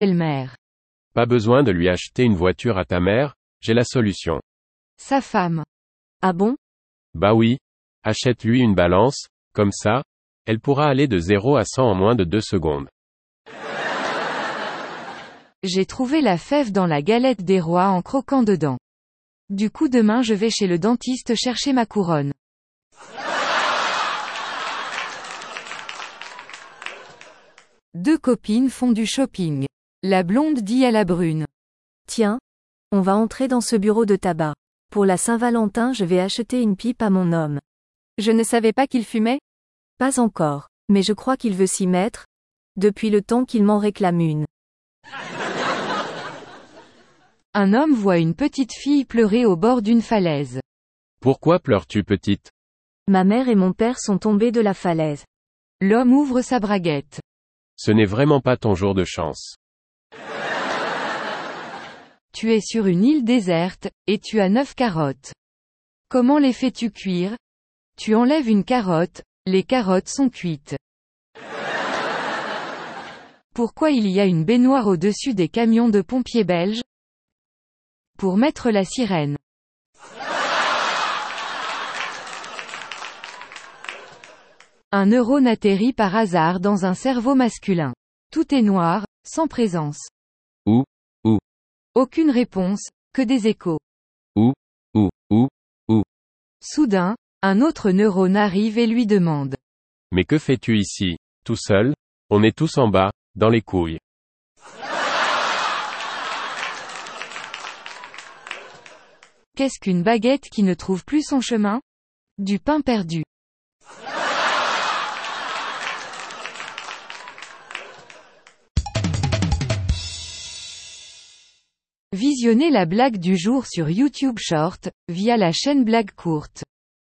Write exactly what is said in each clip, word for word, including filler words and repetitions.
Belle-mère. Pas besoin de lui acheter une voiture à ta mère, j'ai la solution. Sa femme. Ah bon? Bah oui. Achète-lui une balance, comme ça, elle pourra aller de zéro à cent en moins de deux secondes. J'ai trouvé la fève dans la galette des rois en croquant dedans. Du coup demain je vais chez le dentiste chercher ma couronne. Deux copines font du shopping. La blonde dit à la brune. Tiens, on va entrer dans ce bureau de tabac. Pour la Saint-Valentin, je vais acheter une pipe à mon homme. Je ne savais pas qu'il fumait? Pas encore, mais je crois qu'il veut s'y mettre, depuis le temps qu'il m'en réclame une. Un homme voit une petite fille pleurer au bord d'une falaise. Pourquoi pleures-tu, petite? Ma mère et mon père sont tombés de la falaise. L'homme ouvre sa braguette. Ce n'est vraiment pas ton jour de chance. Tu es sur une île déserte, et tu as neuf carottes. Comment les fais-tu cuire? Tu enlèves une carotte, les carottes sont cuites. Pourquoi il y a une baignoire au-dessus des camions de pompiers belges? Pour mettre la sirène. Un neurone atterrit par hasard dans un cerveau masculin. Tout est noir, sans présence. Où? Où? Aucune réponse, que des échos. Où? Où? Où? Où? Soudain, un autre neurone arrive et lui demande. Mais que fais-tu ici, tout seul? On est tous en bas, dans les couilles. Qu'est-ce qu'une baguette qui ne trouve plus son chemin? Du pain perdu. Visionnez la blague du jour sur YouTube Short, via la chaîne Blague Courte.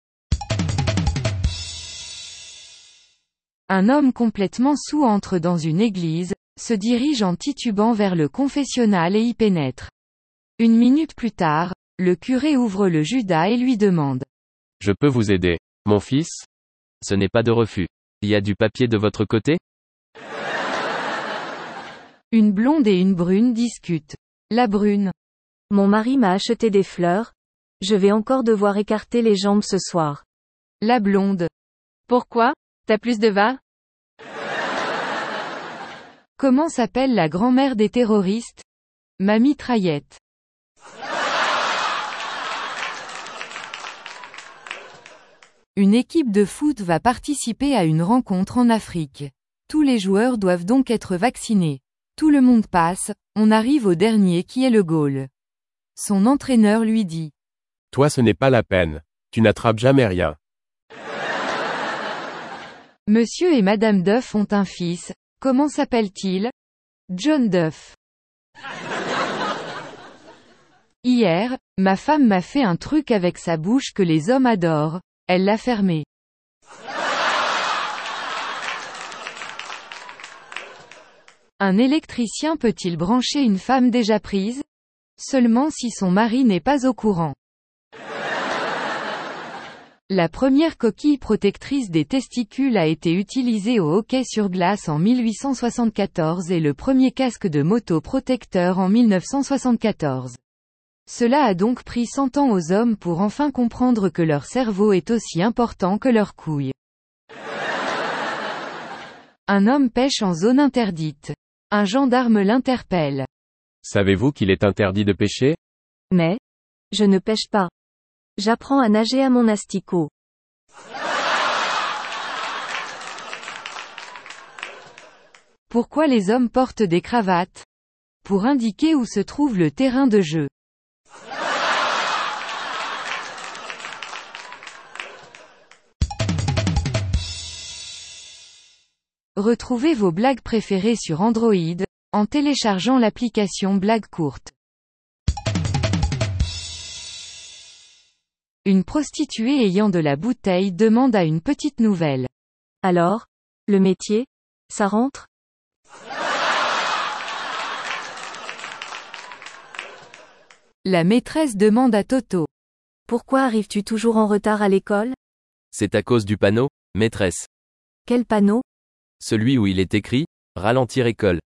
Un homme complètement saoul entre dans une église, se dirige en titubant vers le confessionnal et y pénètre. Une minute plus tard, le curé ouvre le Judas et lui demande. Je peux vous aider, mon fils? Ce n'est pas de refus. Il y a du papier de votre côté? Une blonde et une brune discutent. La brune. Mon mari m'a acheté des fleurs. Je vais encore devoir écarter les jambes ce soir. La blonde. Pourquoi? T'as plus de va? Comment s'appelle la grand-mère des terroristes? Ma mitraillette. Une équipe de foot va participer à une rencontre en Afrique. Tous les joueurs doivent donc être vaccinés. Tout le monde passe, on arrive au dernier qui est le goal. Son entraîneur lui dit. Toi ce n'est pas la peine. Tu n'attrapes jamais rien. Monsieur et Madame Duff ont un fils, comment s'appelle-t-il? John Duff. Hier, ma femme m'a fait un truc avec sa bouche que les hommes adorent, elle l'a fermé. Un électricien peut-il brancher une femme déjà prise? Seulement si son mari n'est pas au courant. La première coquille protectrice des testicules a été utilisée au hockey sur glace en mille huit cent soixante-quatorze et le premier casque de moto protecteur en mille neuf cent soixante-quatorze. Cela a donc pris cent ans aux hommes pour enfin comprendre que leur cerveau est aussi important que leurs couilles. Un homme pêche en zone interdite. Un gendarme l'interpelle. Savez-vous qu'il est interdit de pêcher? Mais, je ne pêche pas. J'apprends à nager à mon asticot. Pourquoi les hommes portent des cravates? Pour indiquer où se trouve le terrain de jeu. Retrouvez vos blagues préférées sur Android, en téléchargeant l'application Blague Courte. Une prostituée ayant de la bouteille demande à une petite nouvelle. Alors, le métier, ça rentre? La maîtresse demande à Toto. Pourquoi arrives-tu toujours en retard à l'école? C'est à cause du panneau, maîtresse. Quel panneau? Celui où il est écrit, ralentir école.